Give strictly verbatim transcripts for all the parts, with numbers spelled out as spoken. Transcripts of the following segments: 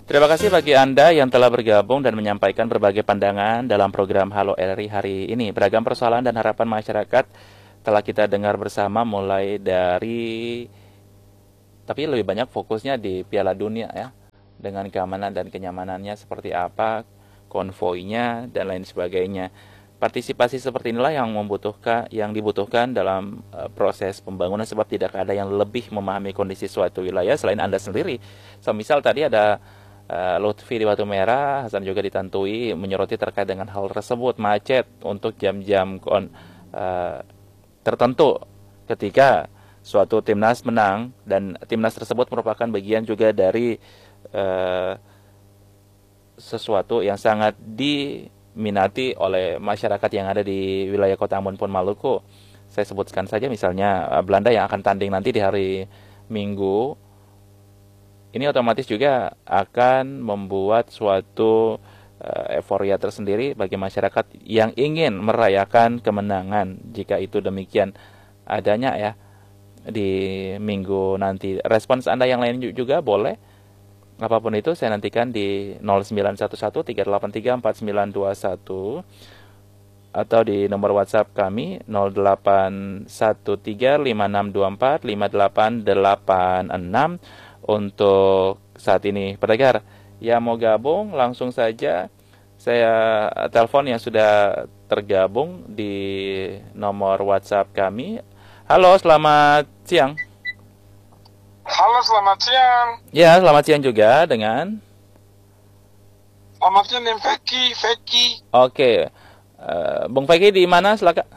Terima kasih bagi Anda yang telah bergabung dan menyampaikan berbagai pandangan dalam program Halo R R I hari ini. Beragam persoalan dan harapan masyarakat telah kita dengar bersama, mulai dari, tapi lebih banyak fokusnya di Piala Dunia ya, dengan keamanan dan kenyamanannya seperti apa, konvoinya dan lain sebagainya. Partisipasi seperti inilah yang membutuhkan, yang dibutuhkan dalam uh, proses pembangunan, sebab tidak ada yang lebih memahami kondisi suatu wilayah selain Anda sendiri. So, misal tadi ada uh, Lutfi di Batu Merah, Hasan juga di Tantui menyoroti terkait dengan hal tersebut, macet untuk jam-jam kon, uh, tertentu ketika suatu timnas menang, dan timnas tersebut merupakan bagian juga dari uh, sesuatu yang sangat diminati oleh masyarakat yang ada di wilayah Kota Ambon pun Maluku. Saya sebutkan saja misalnya Belanda yang akan tanding nanti di hari Minggu. Ini otomatis juga akan membuat suatu uh, euforia tersendiri bagi masyarakat yang ingin merayakan kemenangan, jika itu demikian adanya ya di Minggu nanti. Respons Anda yang lain juga boleh. Apapun itu saya nantikan di nol sembilan satu satu tiga delapan tiga empat sembilan dua satu atau di nomor WhatsApp kami nol delapan satu tiga lima enam dua empat lima delapan delapan enam. Untuk saat ini pendengar yang mau gabung langsung saja saya telepon yang sudah tergabung di nomor WhatsApp kami. Halo, selamat siang. Halo, selamat siang. Ya, selamat siang juga dengan Selamat siang dengan Feki, Feki. Oke, uh, Bung Feki di mana? Silakan.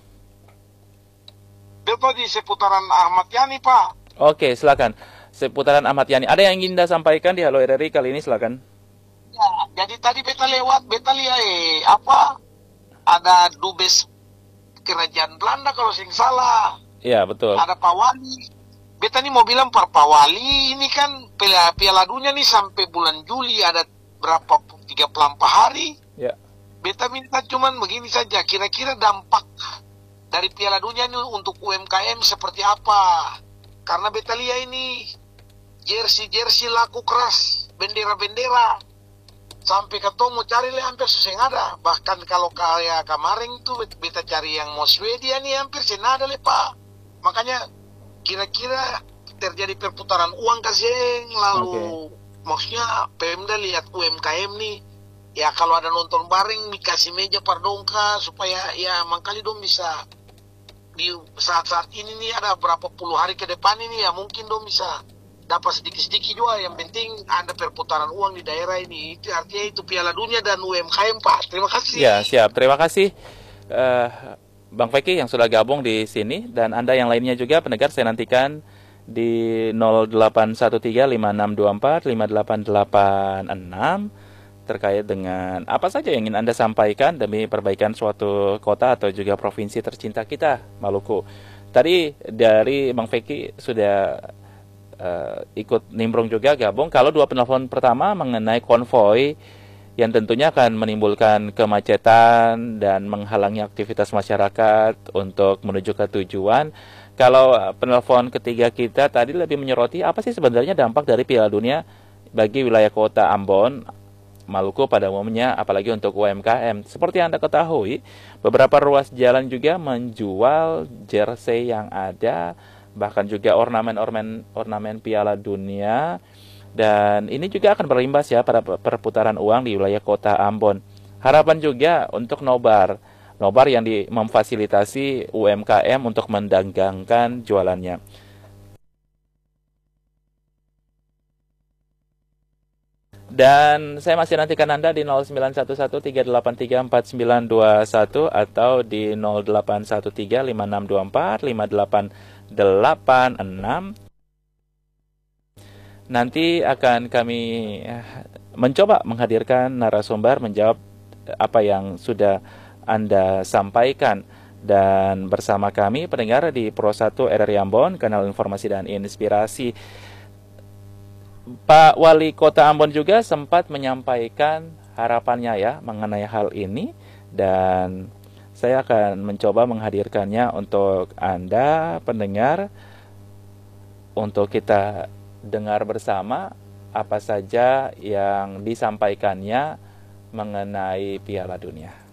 Betul, di seputaran Ahmad Yani, Pak. Oke, silakan. Seputaran Ahmad Yani. Ada yang ingin Anda sampaikan di Halo R R I kali ini? Silakan. Ya, jadi tadi beta lewat, beta lihat eh, apa? Ada dubes kerajaan Belanda kalau sing salah. Iya, betul. Ada Pak Wali. Beta nih mau bilang Pak Wali ini kan piala, piala dunia nih sampai bulan Juli, ada berapa tiga puluh empat hari. Ya. Beta minta cuman begini saja, kira-kira dampak dari piala dunia ini untuk U M K M seperti apa? Karena beta lihat ini jersey-jersey laku keras, bendera-bendera sampai ketemu cari le hampir susah ada. Bahkan kalau kayak kemarin tuh beta cari yang mau Swedia nih hampir senada le Pak. Makanya kira-kira terjadi perputaran uang kasih, lalu okay. Maksudnya Pemda lihat U M K M nih, ya kalau ada nonton bareng dikasih meja pardongka supaya ya mangkali dong bisa di saat-saat ini nih ada berapa puluh hari ke depan ini ya mungkin dong bisa dapat sedikit-sedikit juga. Yang penting ada perputaran uang di daerah ini. Itu artinya itu Piala Dunia dan U M K M, Pak. Terima kasih. Ya, siap. Terima kasih. Uh... Bang Feki yang sudah gabung di sini, dan Anda yang lainnya juga pendengar saya nantikan di nol delapan satu tiga lima enam dua empat lima delapan delapan enam terkait dengan apa saja yang ingin Anda sampaikan demi perbaikan suatu kota atau juga provinsi tercinta kita, Maluku. Tadi dari Bang Feki sudah uh, ikut nimbrung juga gabung. Kalau dua penelpon pertama mengenai konvoi yang tentunya akan menimbulkan kemacetan dan menghalangi aktivitas masyarakat untuk menuju ke tujuan. Kalau penelpon ketiga kita tadi lebih menyoroti apa sih sebenarnya dampak dari Piala Dunia bagi wilayah Kota Ambon, Maluku pada umumnya, apalagi untuk U M K M. Seperti Anda ketahui, beberapa ruas jalan juga menjual jersey yang ada, bahkan juga ornamen-ornamen ornamen Piala Dunia. Dan ini juga akan berimbas ya pada perputaran uang di wilayah Kota Ambon. Harapan juga untuk Nobar. Nobar yang di, memfasilitasi U M K M untuk mendagangkan jualannya. Dan saya masih nantikan Anda di nol sembilan satu satu tiga delapan tiga empat sembilan dua satu atau di nol delapan satu tiga lima enam dua empat lima delapan delapan enam. Nanti akan kami mencoba menghadirkan narasumber menjawab apa yang sudah Anda sampaikan. Dan bersama kami pendengar di Pro satu R R I Ambon, kanal informasi dan inspirasi. Pak Wali Kota Ambon juga sempat menyampaikan harapannya ya mengenai hal ini. Dan saya akan mencoba menghadirkannya untuk Anda pendengar, untuk kita dengar bersama apa saja yang disampaikannya mengenai Piala Dunia.